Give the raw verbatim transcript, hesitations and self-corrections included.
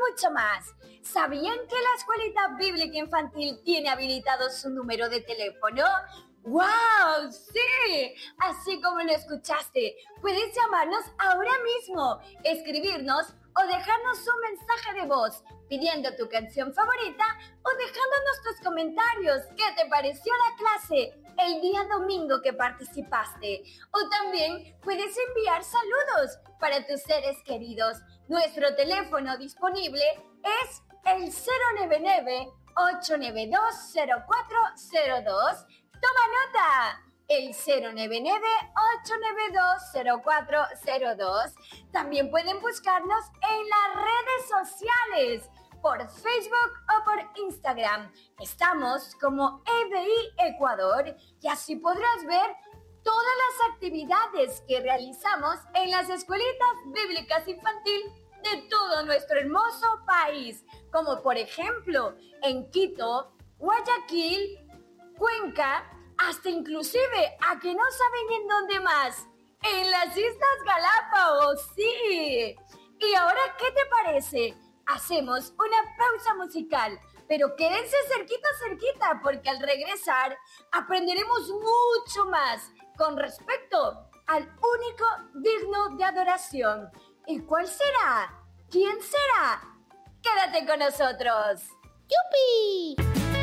mucho más. ¿Sabían que la Escuelita Bíblica Infantil tiene habilitado su número de teléfono? ¡Wow! ¡Sí! Así como lo escuchaste, puedes llamarnos ahora mismo, escribirnos o dejarnos un mensaje de voz pidiendo tu canción favorita o dejándonos tus comentarios. ¿Qué te pareció la clase el día domingo que participaste? O también puedes enviar saludos para tus seres queridos. Nuestro teléfono disponible es el cero nueve nueve, ocho nueve dos, cero cuatro cero dos. ¡Toma nota! El cero nueve nueve, ocho nueve dos, cero cuatro cero dos. También pueden buscarnos en las redes sociales, por Facebook o por Instagram. Estamos como E B I Ecuador y así podrás ver todas las actividades que realizamos en las escuelitas bíblicas infantil de todo nuestro hermoso país, como por ejemplo en Quito, Guayaquil, Cuenca, hasta inclusive a que no saben en dónde más, en las Islas Galápagos, sí. Y ahora, ¿qué te parece? Hacemos una pausa musical, pero quédense cerquita, cerquita, porque al regresar aprenderemos mucho más con respecto al único digno de adoración. ¿Y cuál será? ¿Quién será? Quédate con nosotros. ¡Yupi!